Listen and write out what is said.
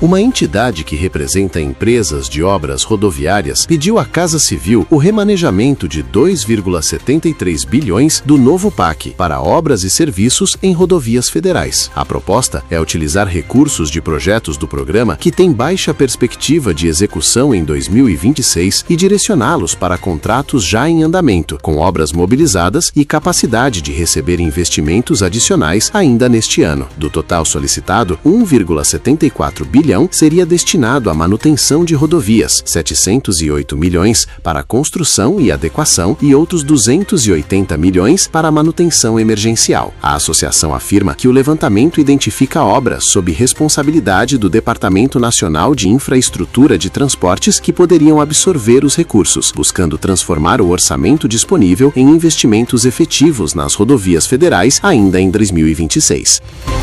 Uma entidade que representa empresas de obras rodoviárias pediu à Casa Civil o remanejamento de 2,73 bilhões do novo PAC para obras e serviços em rodovias federais. A proposta é utilizar recursos de projetos do programa que têm baixa perspectiva de execução em 2026 e direcioná-los para contratos já em andamento, com obras mobilizadas e capacidade de receber investimentos adicionais ainda neste ano. Do total solicitado, 1,74 bilhão seria destinado à manutenção de rodovias, 708 milhões para a construção e adequação e outros 280 milhões para a manutenção emergencial. A associação afirma que o levantamento identifica obras sob responsabilidade do Departamento Nacional de Infraestrutura de Transportes que poderiam absorver os recursos, buscando transformar o orçamento disponível em investimentos efetivos nas rodovias federais ainda em 2026.